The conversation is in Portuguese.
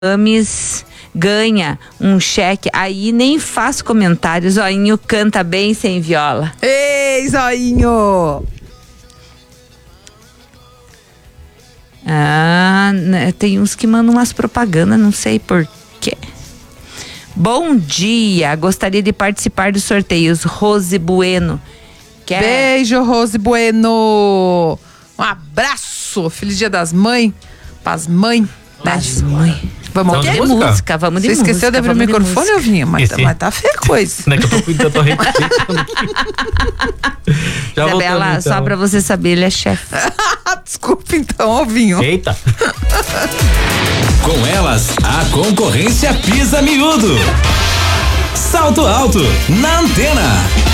Ames ganha um cheque, aí nem faço comentários. Zoinho canta bem sem viola. Ei, Zoinho! Tem uns que mandam umas propagandas, não sei por quê. Bom dia, gostaria de participar dos sorteios. Rose Bueno. Beijo, Rose Bueno! Um abraço! Feliz Dia das Mães! Pras mães! Das mães. Vamos de música? música, vamos de música. Você esqueceu de abrir o microfone, eu vinha, mas tá feia coisa. Não é que eu tô cuidando, tô repetindo aqui. Já Isabela, voltamos, então. só pra você saber, ele é chefe. Desculpa então, Ovinho. Eita. Com elas, a concorrência pisa miúdo. Salto alto, na Antena.